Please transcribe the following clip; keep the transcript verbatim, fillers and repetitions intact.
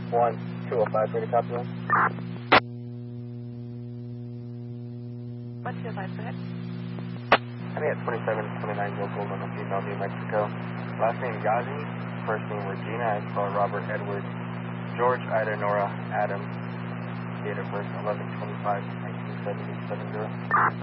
one two oh five, ready to copy one. What's your life ahead? I think at twenty-seven twenty-nine local on the female, New Mexico. Last name Gazi, first name Regina, I spell Robert Edward, George Ida Nora Adam, date of birth eleven twenty-five nineteen seventy-seven.